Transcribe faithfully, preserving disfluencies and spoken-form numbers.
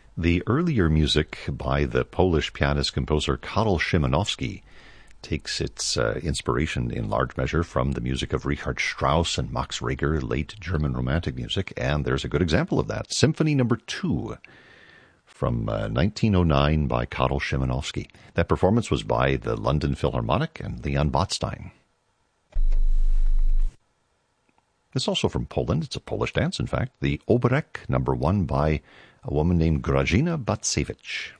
The earlier music by the Polish pianist-composer Karol Szymanowski takes its uh, inspiration in large measure from the music of Richard Strauss and Max Reger, late German Romantic music, and there's a good example of that. Symphony Number Two from uh, nineteen oh nine by Karol Szymanowski. That performance was by the London Philharmonic and Leon Botstein. It's also from Poland. It's a Polish dance, in fact. The Oberek Number One by a woman named Grażyna Bacewicz.